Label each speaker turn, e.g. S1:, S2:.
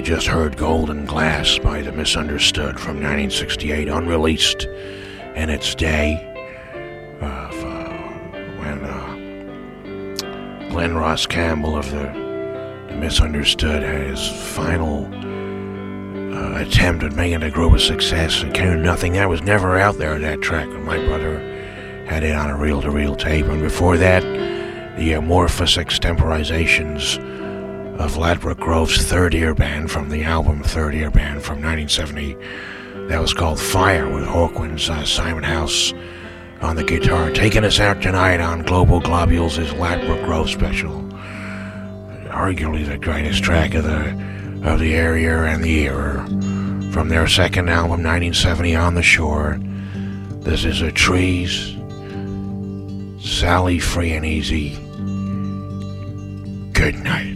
S1: You just heard Golden Glass by The Misunderstood from 1968, unreleased in its day, when Glenn Ross Campbell of the Misunderstood had his final attempt at making the group a success. It came to nothing. That was never out there, that track. My brother had it on a reel-to-reel tape, and before that, the amorphous extemporizations of Ladbroke Grove's Third Ear Band from the album Third Ear Band from 1970. That was called Fire, with Hawkins, Simon House on the guitar. Taking us out tonight on Global Globules is Ladbroke Grove Special. Arguably the greatest track of the area and the era. From their second album, 1970, On the Shore. This is a Trees, Sally Free and Easy. Good night.